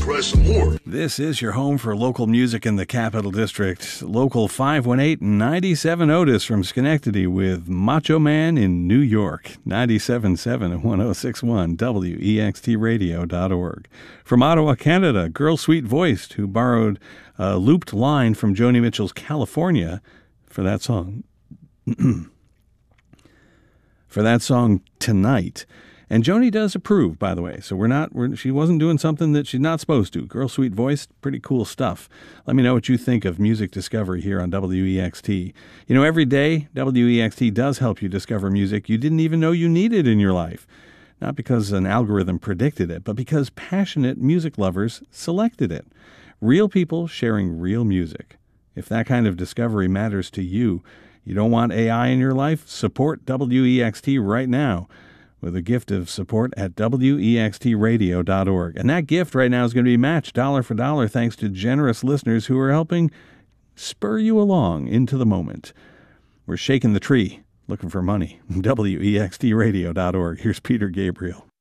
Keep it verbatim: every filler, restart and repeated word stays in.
try some more. This is your home for local music in the Capital District. Local five one eight ninety-seven Otis from Schenectady with Macho Man in New York. ninety-seven point seven and one oh six point one W E X T radio dot org. From Ottawa, Canada, Girl Sweet Voiced, who borrowed a looped line from Joni Mitchell's California for that song. for that song Tonight. And Joni does approve, by the way. So we're not, we're, she wasn't doing something that she's not supposed to. Girl Sweet Voiced, pretty cool stuff. Let me know what you think of music discovery here on W E X T. You know, every day, W E X T does help you discover music you didn't even know you needed in your life. Not because an algorithm predicted it, but because passionate music lovers selected it. Real people sharing real music. If that kind of discovery matters to you, you don't want A I in your life, support W E X T right now with a gift of support at W E X T radio dot org. And that gift right now is going to be matched dollar for dollar thanks to generous listeners who are helping spur you along into the moment. We're shaking the tree, looking for money. W E X T radio dot org. Here's Peter Gabriel.